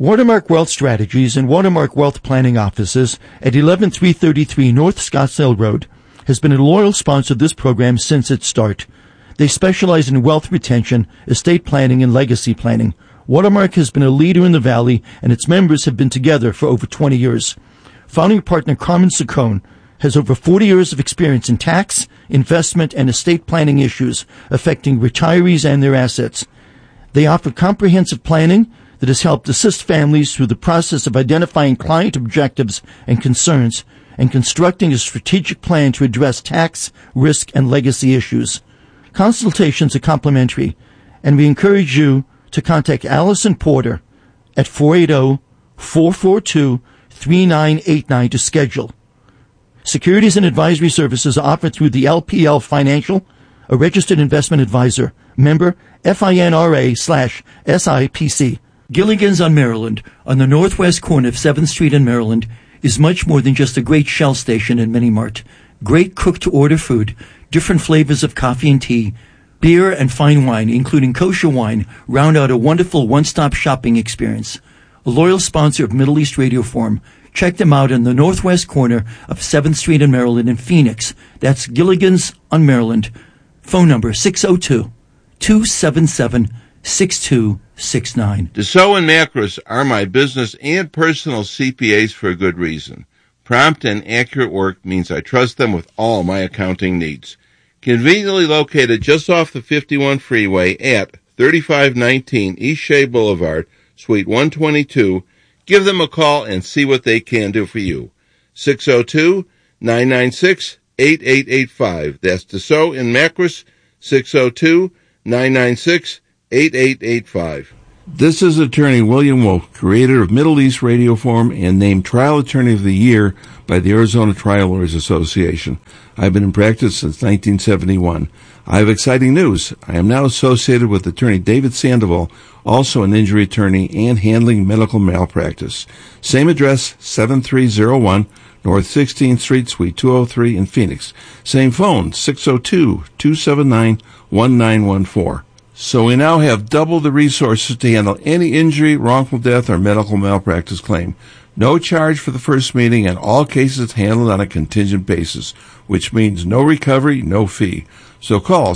Watermark Wealth Strategies and Watermark Wealth Planning offices at 11333 North Scottsdale Road has been a loyal sponsor of this program since its start. They specialize in wealth retention, estate planning, and legacy planning. Watermark has been a leader in the Valley, and its members have been together for over 20 years. Founding partner Carmen Saccone has over 40 years of experience in tax, investment, and estate planning issues affecting retirees and their assets. They offer comprehensive planning that has helped assist families through the process of identifying client objectives and concerns and constructing a strategic plan to address tax, risk, and legacy issues. Consultations are complimentary, and we encourage you to contact Allison Porter at 480-442-3989 to schedule. Securities and advisory services are offered through the LPL Financial, a registered investment advisor, member FINRA/SIPC. Gilligan's on Maryland, on the northwest corner of 7th Street in Maryland, is much more than just a great Shell station and mini-mart. Great cooked-to-order food, different flavors of coffee and tea, beer and fine wine, including kosher wine, round out a wonderful one-stop shopping experience. A loyal sponsor of Middle East Radio Forum. Check them out in the northwest corner of 7th Street in Maryland in Phoenix. That's Gilligan's on Maryland. Phone number 602-277-6269. Dassault and Macros are my business and personal CPAs for a good reason. Prompt and accurate work means I trust them with all my accounting needs. Conveniently located just off the 51 freeway at 3519 East Shea Boulevard, Suite 122, give them a call and see what they can do for you. 602-996-8885. That's Dassault and Macros, 602-996-8885. This is attorney William Wolf, creator of Middle East Radio Forum and named Trial Attorney of the Year by the Arizona Trial Lawyers Association. I've been in practice since 1971. I have exciting news. I am now associated with attorney David Sandoval, also an injury attorney and handling medical malpractice. Same address, 7301 North 16th Street, Suite 203 in Phoenix. Same phone, 602-279-1914. So we now have double the resources to handle any injury, wrongful death, or medical malpractice claim. No charge for the first meeting, and all cases handled on a contingent basis, which means no recovery, no fee. So call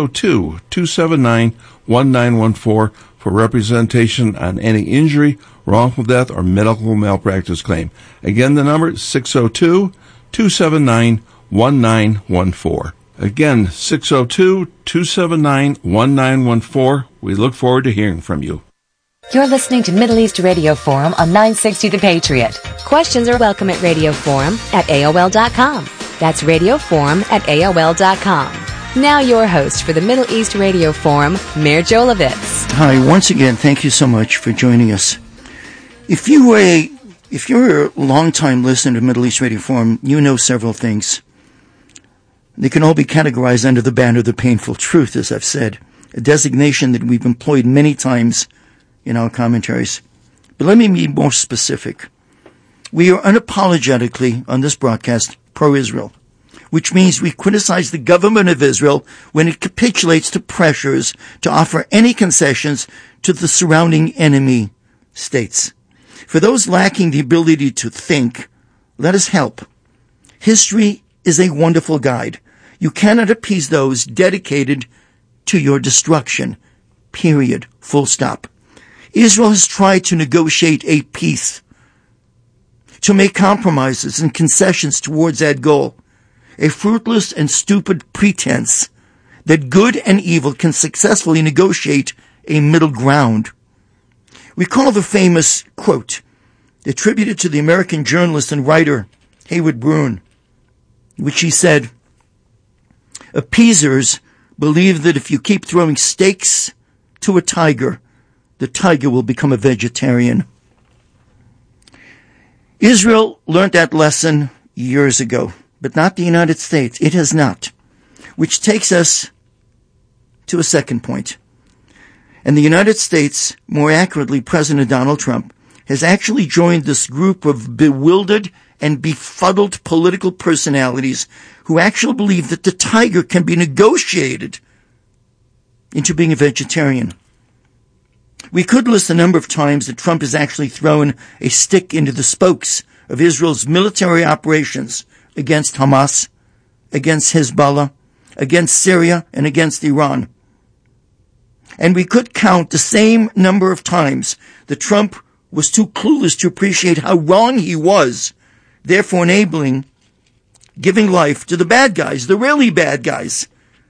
602-279-1914 for representation on any injury, wrongful death, or medical malpractice claim. Again, the number is 602-279-1914. Again, 602-279-1914. We look forward to hearing from you. You're listening to Middle East Radio Forum on 960 The Patriot. Questions are welcome at radioforum@AOL.com. That's radioforum@AOL.com. Now your host for the Middle East Radio Forum, Meir Jolovitz. Hi, once again, thank you so much for joining us. If you're a long-time listener to Middle East Radio Forum, you know several things. They can all be categorized under the banner of the painful truth, as I've said, a designation that we've employed many times in our commentaries. But let me be more specific. We are unapologetically, on this broadcast, pro-Israel, which means we criticize the government of Israel when it capitulates to pressures to offer any concessions to the surrounding enemy states. For those lacking the ability to think, let us help. History is a wonderful guide. You cannot appease those dedicated to your destruction. Period. Full stop. Israel has tried to negotiate a peace, to make compromises and concessions towards that goal, a fruitless and stupid pretense that good and evil can successfully negotiate a middle ground. Recall the famous quote attributed to the American journalist and writer Hayward Broun, which he said, "Appeasers believe that if you keep throwing steaks to a tiger, the tiger will become a vegetarian." Israel learned that lesson years ago, but not the United States. It has not. Which takes us to a second point. And the United States, more accurately President Donald Trump, has actually joined this group of bewildered and befuddled political personalities who actually believe that the tiger can be negotiated into being a vegetarian. We could list the number of times that Trump has actually thrown a stick into the spokes of Israel's military operations against Hamas, against Hezbollah, against Syria, and against Iran. And we could count the same number of times that Trump was too clueless to appreciate how wrong he was, therefore enabling giving life to the bad guys, the really bad guys.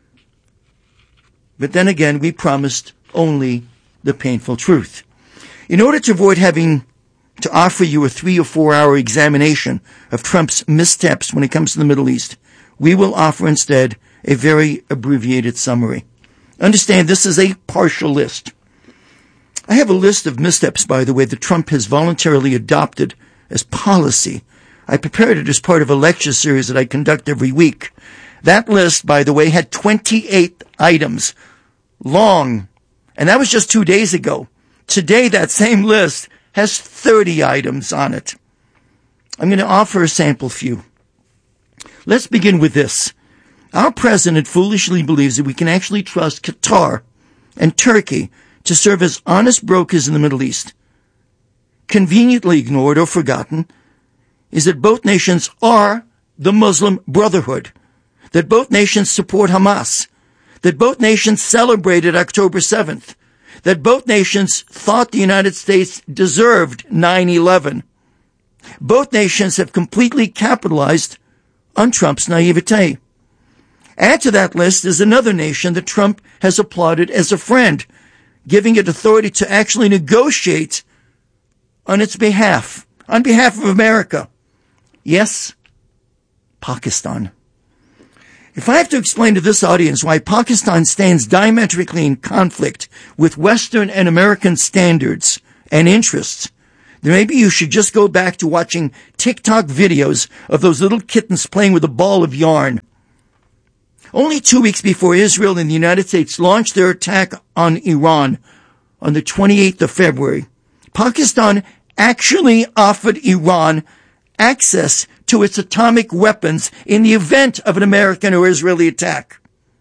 But then again, we promised only the painful truth. In order to avoid having to offer you a 3 or 4 hour examination of Trump's missteps when it comes to the Middle East, we will offer instead a very abbreviated summary. Understand, this is a partial list. I have a list of missteps, by the way, that Trump has voluntarily adopted as policy. I prepared it as part of a lecture series that I conduct every week. That list, by the way, had 28 items, long, and that was just 2 days ago. Today, that same list has 30 items on it. I'm going to offer a sample few. Let's begin with this. Our president foolishly believes that we can actually trust Qatar and Turkey to serve as honest brokers in the Middle East. Conveniently ignored or forgotten is that both nations are the Muslim Brotherhood, that both nations support Hamas, that both nations celebrated October 7th, that both nations thought the United States deserved 9/11. Both nations have completely capitalized on Trump's naivete. Add to that list is another nation that Trump has applauded as a friend, giving it authority to actually negotiate on its behalf, on behalf of America. Yes, Pakistan. If I have to explain to this audience why Pakistan stands diametrically in conflict with Western and American standards and interests, then maybe you should just go back to watching TikTok videos of those little kittens playing with a ball of yarn. Only 2 weeks before Israel and the United States launched their attack on Iran on the 28th of February, Pakistan actually offered Iran access to its atomic weapons in the event of an American or Israeli attack.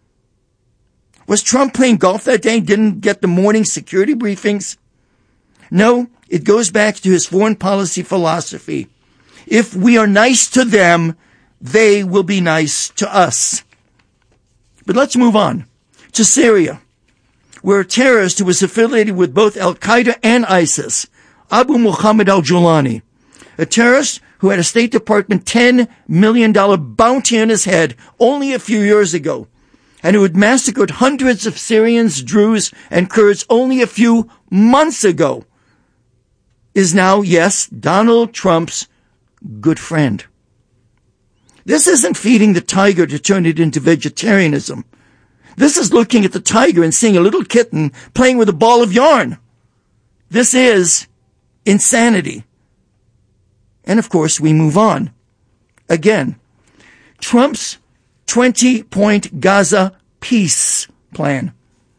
Was Trump playing golf that day and didn't get the morning security briefings? No, it goes back to his foreign policy philosophy. If we are nice to them, they will be nice to us. But let's move on to Syria, where a terrorist who was affiliated with both Al-Qaeda and ISIS, Abu Muhammad al-Julani, a terrorist who had a State Department $10 million bounty on his head only a few years ago, and who had massacred hundreds of Syrians, Druze, and Kurds only a few months ago, is now, yes, Donald Trump's good friend. This isn't feeding the tiger to turn it into vegetarianism. This is looking at the tiger and seeing a little kitten playing with a ball of yarn. This is insanity. And of course, we move on. Again, Trump's 20-point Gaza peace plan.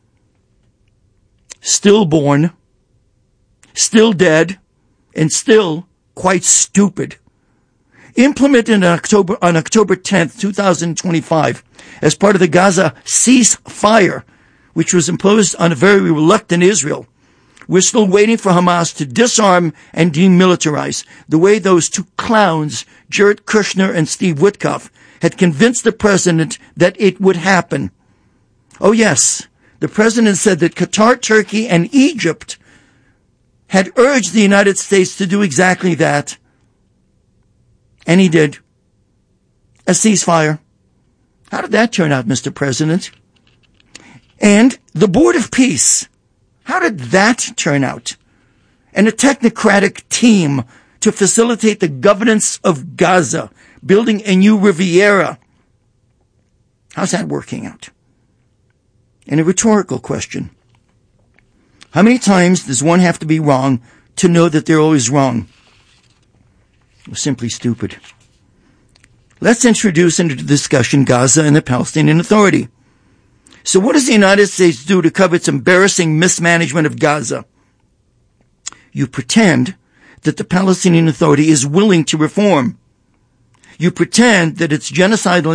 Stillborn, still dead, and still quite stupid. Implemented on October 10th, 2025, as part of the Gaza ceasefire, which was imposed on a very reluctant Israel. We're still waiting for Hamas to disarm and demilitarize, the way those two clowns, Jared Kushner and Steve Witkoff, had convinced the president that it would happen. Oh yes, the president said that Qatar, Turkey, and Egypt had urged the United States to do exactly that. And he did. A ceasefire. How did that turn out, Mr. President? And the Board of Peace. How did that turn out? And a technocratic team to facilitate the governance of Gaza, building a new Riviera. How's that working out? And a rhetorical question. How many times does one have to be wrong to know that they're always wrong? Simply stupid. Let's introduce into the discussion Gaza and the Palestinian Authority. So what does the United States do to cover its embarrassing mismanagement of Gaza? You pretend that the Palestinian Authority is willing to reform. You pretend that its genocidal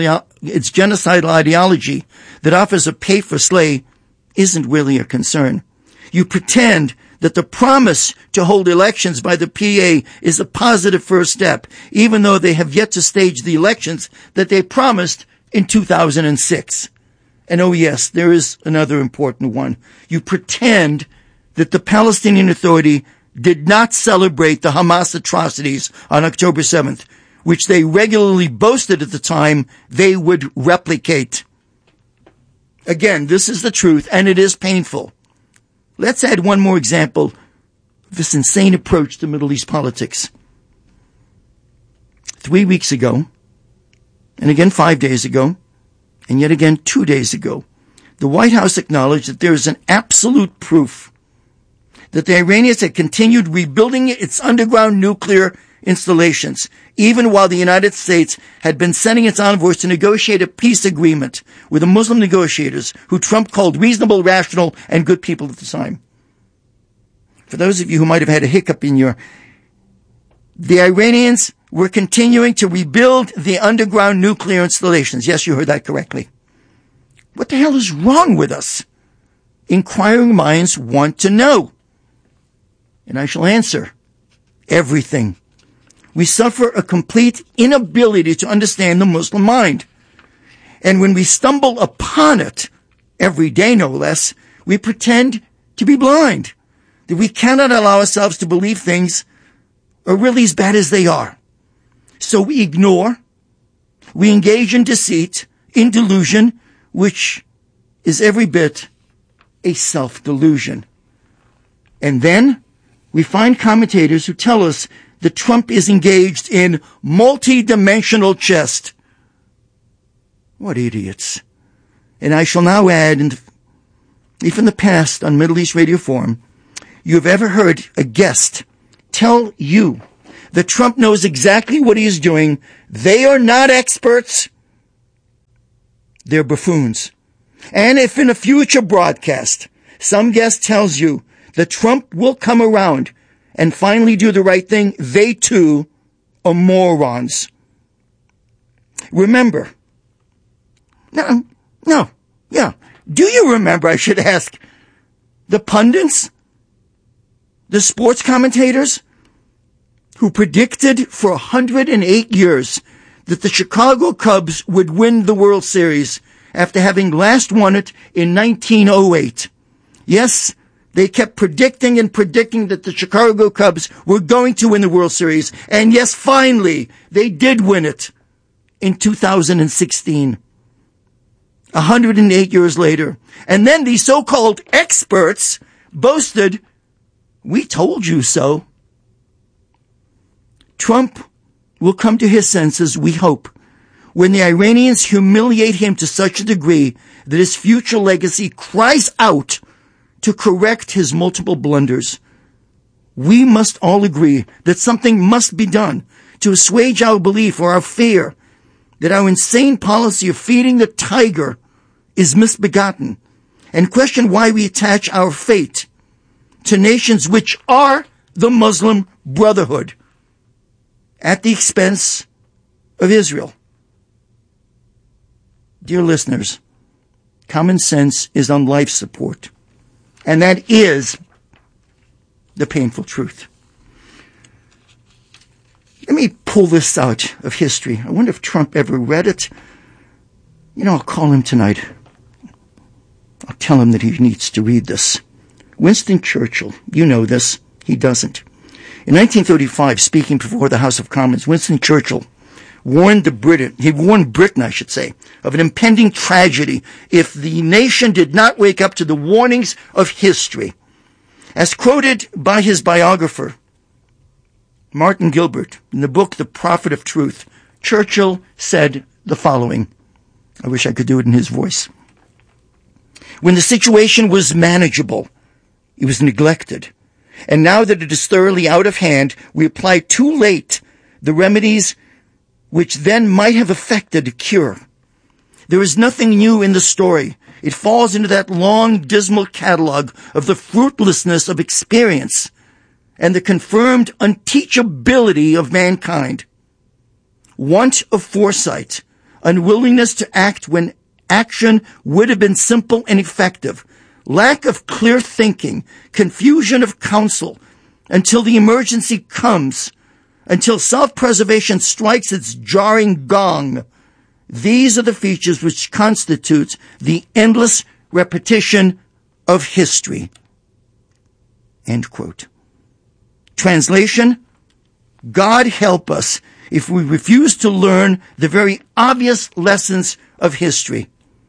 ideology that offers a pay-for-slay isn't really a concern. You pretend that the promise to hold elections by the PA is a positive first step, even though they have yet to stage the elections that they promised in 2006. And oh yes, there is another important one. You pretend that the Palestinian Authority did not celebrate the Hamas atrocities on October 7th, which they regularly boasted at the time they would replicate. Again, this is the truth, and it is painful. Let's add one more example of this insane approach to Middle East politics. 3 weeks ago, and again 5 days ago, and yet again 2 days ago, the White House acknowledged that there is an absolute proof that the Iranians had continued rebuilding its underground nuclear installations, even while the United States had been sending its envoys to negotiate a peace agreement with the Muslim negotiators who Trump called reasonable, rational, and good people at the time. For those of you who might have had a hiccup in the Iranians were continuing to rebuild the underground nuclear installations. Yes, you heard that correctly. What the hell is wrong with us? Inquiring minds want to know. And I shall answer. Everything. We suffer a complete inability to understand the Muslim mind. And when we stumble upon it, every day no less, we pretend to be blind. That we cannot allow ourselves to believe things are really as bad as they are. So we ignore, we engage in deceit, in delusion, which is every bit a self-delusion. And then we find commentators who tell us that Trump is engaged in multi-dimensional chess. What idiots. And I shall now add, if in the past on Middle East Radio Forum, you have ever heard a guest tell you that Trump knows exactly what he is doing, they are not experts, they're buffoons. And if in a future broadcast, some guest tells you that Trump will come around and finally do the right thing, they too are morons. Remember. Do you remember, I should ask, the pundits, the sports commentators, who predicted for 108 years that the Chicago Cubs would win the World Series after having last won it in 1908. Yes, they kept predicting and predicting that the Chicago Cubs were going to win the World Series. And yes, finally, they did win it in 2016. 108 years later. And then these so-called experts boasted, we told you so. Trump will come to his senses, we hope, when the Iranians humiliate him to such a degree that his future legacy cries out to correct his multiple blunders. We must all agree that something must be done to assuage our belief or our fear that our insane policy of feeding the tiger is misbegotten, and question why we attach our fate to nations which are the Muslim Brotherhood at the expense of Israel. Dear listeners, common sense is on life support, and that is the painful truth. Let me pull this out of history. I wonder if Trump ever read it. I'll call him tonight. I'll tell him that he needs to read this. Winston Churchill, you know this, he doesn't. In 1935, speaking before the House of Commons, Winston Churchill warned Britain, of an impending tragedy if the nation did not wake up to the warnings of history. As quoted by his biographer, Martin Gilbert, in the book The Prophet of Truth, Churchill said the following. I wish I could do it in his voice. When the situation was manageable, it was neglected. And now that it is thoroughly out of hand, we apply too late the remedies which then might have effected a cure. There is nothing new in the story. It falls into that long, dismal catalog of the fruitlessness of experience and the confirmed unteachability of mankind. Want of foresight, unwillingness to act when action would have been simple and effective, lack of clear thinking, confusion of counsel, until the emergency comes, until self-preservation strikes its jarring gong. These are the features which constitute the endless repetition of history. End quote. Translation: God help us if we refuse to learn the very obvious lessons of history.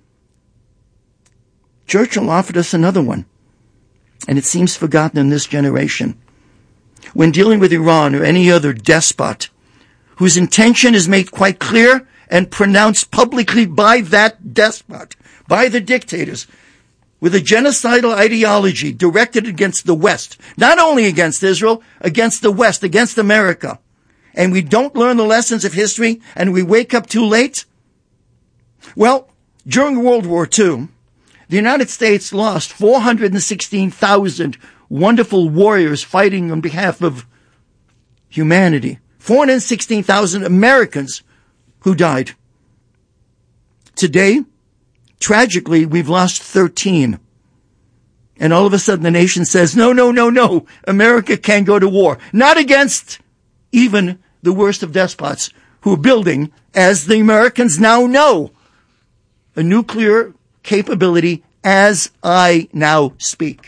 Churchill offered us another one, and it seems forgotten in this generation. When dealing with Iran or any other despot whose intention is made quite clear and pronounced publicly by that despot, by the dictators, with a genocidal ideology directed against the West, not only against Israel, against the West, against America, and we don't learn the lessons of history and we wake up too late? Well, during World War II, the United States lost 416,000 wonderful warriors fighting on behalf of humanity. 416,000 Americans who died. Today, tragically, we've lost 13. And all of a sudden the nation says, no, America can't go to war. Not against even the worst of despots who are building, as the Americans now know, a nuclear capability as I now speak.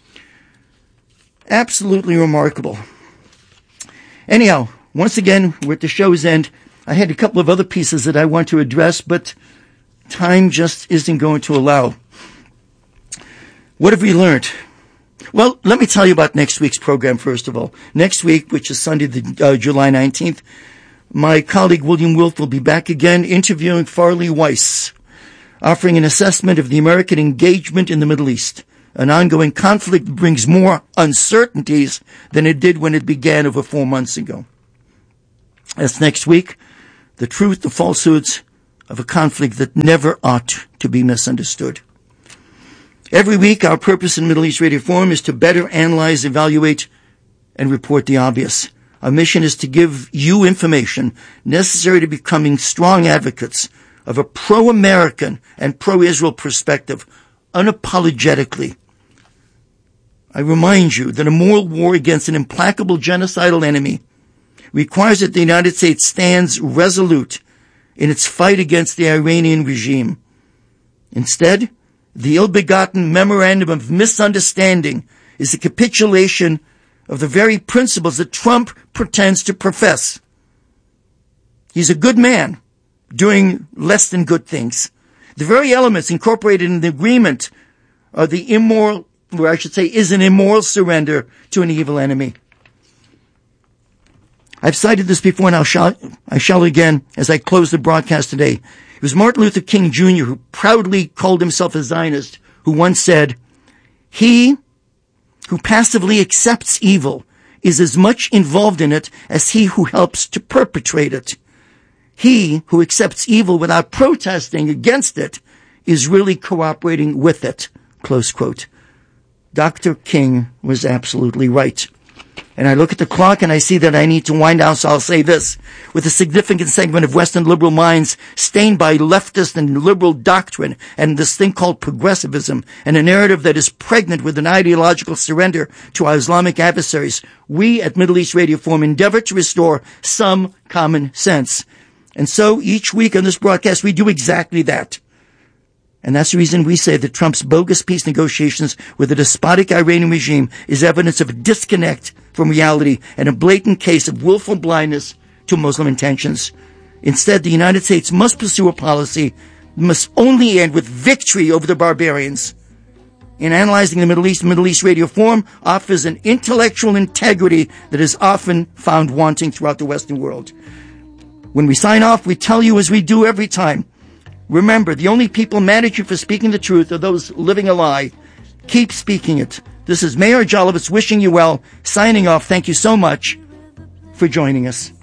Absolutely remarkable. Anyhow, once again, we're at the show's end. I had a couple of other pieces that I want to address, but time just isn't going to allow. What have we learned? Well, let me tell you about next week's program, first of all. Next week, which is Sunday, July 19th, my colleague William Wolf will be back again interviewing Farley Weiss, offering an assessment of the American engagement in the Middle East. An ongoing conflict brings more uncertainties than it did when it began over 4 months ago. That's next week. The truth, the falsehoods of a conflict that never ought to be misunderstood. Every week, our purpose in Middle East Radio Forum is to better analyze, evaluate, and report the obvious. Our mission is to give you information necessary to becoming strong advocates of a pro-American and pro-Israel perspective, unapologetically. I remind you that a moral war against an implacable genocidal enemy requires that the United States stands resolute in its fight against the Iranian regime. Instead, the ill-begotten memorandum of misunderstanding is a capitulation of the very principles that Trump pretends to profess. He's a good man, doing less than good things. The very elements incorporated in the agreement are the immoral, or I should say, is an immoral surrender to an evil enemy. I've cited this before, and I shall again as I close the broadcast today. It was Martin Luther King Jr. who proudly called himself a Zionist, who once said, "He who passively accepts evil is as much involved in it as he who helps to perpetrate it. He who accepts evil without protesting against it is really cooperating with it." Close quote. Dr. King was absolutely right. And I look at the clock and I see that I need to wind down, so I'll say this. With a significant segment of Western liberal minds stained by leftist and liberal doctrine and this thing called progressivism and a narrative that is pregnant with an ideological surrender to our Islamic adversaries, we at Middle East Radio Forum endeavor to restore some common sense. And so each week on this broadcast, we do exactly that. And that's the reason we say that Trump's bogus peace negotiations with the despotic Iranian regime is evidence of a disconnect from reality and a blatant case of willful blindness to Muslim intentions. Instead, the United States must pursue a policy that must only end with victory over the barbarians. In analyzing the Middle East Radio Forum offers an intellectual integrity that is often found wanting throughout the Western world. When we sign off, we tell you, as we do every time, remember, the only people mad at you for speaking the truth are those living a lie. Keep speaking it. This is Mayor Jolovitz wishing you well, signing off. Thank you so much for joining us.